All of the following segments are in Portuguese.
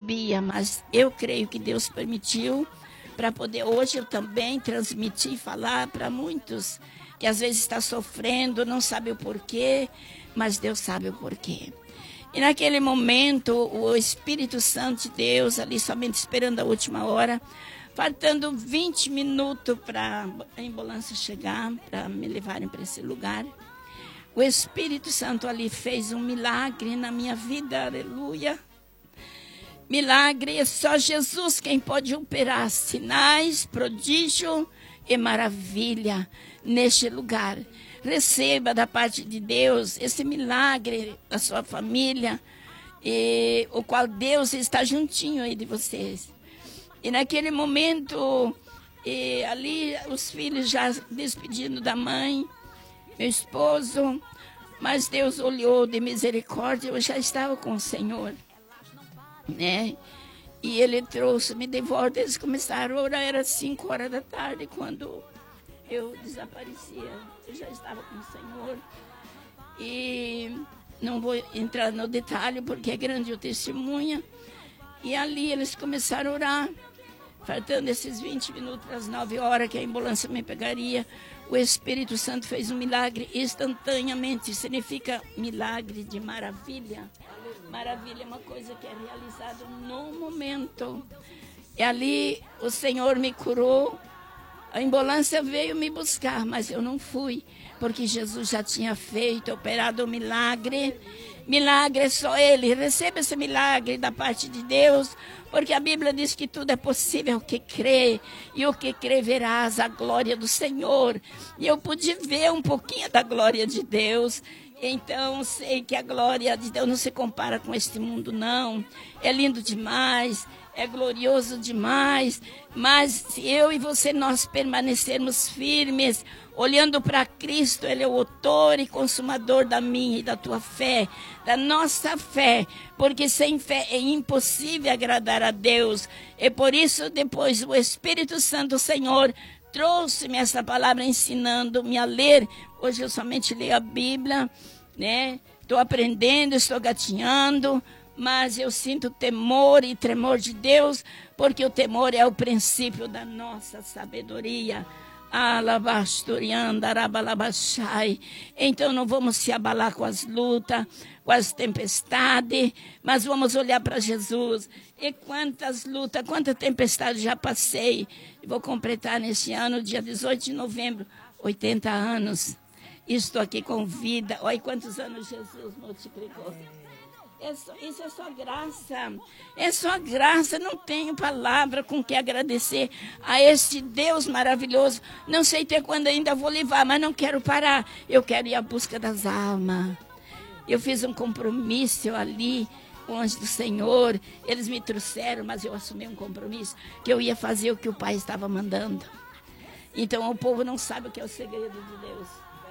sabia, mas eu creio que Deus permitiu para poder hoje eu também transmitir e falar para muitos que às vezes está sofrendo, não sabe o porquê, mas Deus sabe o porquê. E naquele momento, o Espírito Santo de Deus, ali somente esperando a última hora, faltando 20 minutos para a ambulância chegar, para me levarem para esse lugar, o Espírito Santo ali fez um milagre na minha vida, aleluia. Milagre, é só Jesus quem pode operar sinais, prodígio e maravilha neste lugar. Receba da parte de Deus esse milagre da sua família, o qual Deus está juntinho aí de vocês. E naquele momento, ali os filhos já despedindo da mãe, meu esposo, mas Deus olhou de misericórdia, eu já estava com o Senhor. Né? E ele trouxe-me de volta, eles começaram a orar, era 5 horas da tarde, quando eu desaparecia, eu já estava com o Senhor, e não vou entrar no detalhe, porque é grande o testemunho, e ali eles começaram a orar, faltando esses 20 minutos para as 9 horas, que a ambulância me pegaria, o Espírito Santo fez um milagre instantaneamente, significa milagre de maravilha. Maravilha é uma coisa que é realizada no momento. E ali o Senhor me curou. A ambulância veio me buscar, mas eu não fui, porque Jesus já tinha feito, operado o milagre. Milagre é só Ele. Receba esse milagre da parte de Deus, porque a Bíblia diz que tudo é possível ao que crê, e o que crê verás a glória do Senhor. E eu pude ver um pouquinho da glória de Deus. Então, sei que a glória de Deus não se compara com este mundo, não. É lindo demais, é glorioso demais. Mas se eu e você, nós permanecermos firmes, olhando para Cristo, Ele é o autor e consumador da minha e da tua fé, da nossa fé. Porque sem fé é impossível agradar a Deus. E por isso, depois, o Espírito Santo, o Senhor, trouxe-me essa palavra ensinando-me a ler. Hoje eu somente leio a Bíblia, né? Estou aprendendo, estou gatinhando, mas eu sinto temor e tremor de Deus, porque o temor é o princípio da nossa sabedoria. Então não vamos se abalar com as lutas, com as tempestades, mas vamos olhar para Jesus. E quantas lutas, quanta tempestade já passei. Vou completar nesse ano, dia 18 de novembro, 80 anos. Estou aqui com vida. Olha quantos anos Jesus multiplicou. Isso é só graça. É só graça. Não tenho palavra com que agradecer a este Deus maravilhoso. Não sei até quando ainda vou levar, mas não quero parar. Eu quero ir à busca das almas. Eu fiz um compromisso ali com o anjo do Senhor. Eles me trouxeram, mas eu assumi um compromisso que eu ia fazer o que o Pai estava mandando. Então o povo não sabe o que é o segredo de Deus,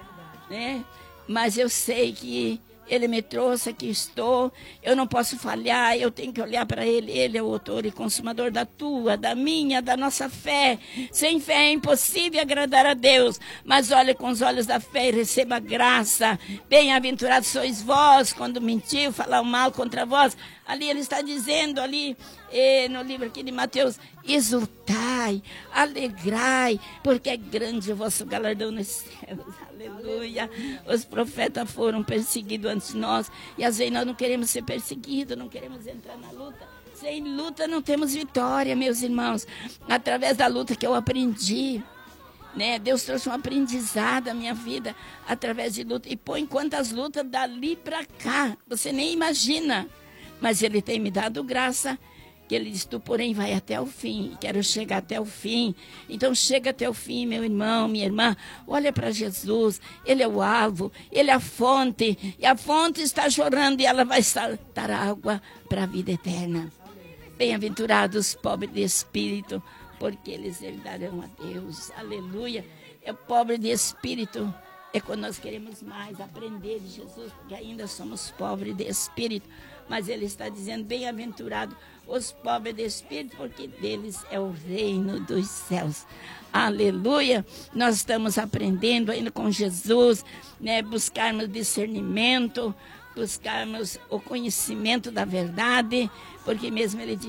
né? Mas eu sei que Ele me trouxe, aqui estou, eu não posso falhar, eu tenho que olhar para Ele. Ele é o autor e consumador da tua, da minha, da nossa fé. Sem fé é impossível agradar a Deus, mas olhe com os olhos da fé e receba graça. Bem-aventurados sois vós, quando mentiu, falar mal contra vós. Ali ele está dizendo, ali no livro aqui de Mateus, exultai, alegrai, porque é grande o vosso galardão nos céus. Aleluia. Os profetas foram perseguidos antes de nós, e às vezes nós não queremos ser perseguidos, não queremos entrar na luta. Sem luta não temos vitória, meus irmãos. Através da luta que eu aprendi, né? Deus trouxe um aprendizado à minha vida através de luta, e põe quantas lutas dali para cá, você nem imagina. Mas Ele tem me dado graça, que Ele diz, tu porém vai até o fim, quero chegar até o fim. Então chega até o fim, meu irmão, minha irmã, olha para Jesus, Ele é o alvo, Ele é a fonte, e a fonte está chorando e ela vai saltar água para a vida eterna. Bem-aventurados os pobres de espírito, porque eles herdarão a Deus. Aleluia. É pobre de espírito. É quando nós queremos mais aprender de Jesus, porque ainda somos pobres de espírito. Mas Ele está dizendo, bem-aventurado os pobres de espírito, porque deles é o reino dos céus. Aleluia! Nós estamos aprendendo ainda com Jesus, né? Buscarmos discernimento, buscarmos o conhecimento da verdade, porque mesmo Ele diz,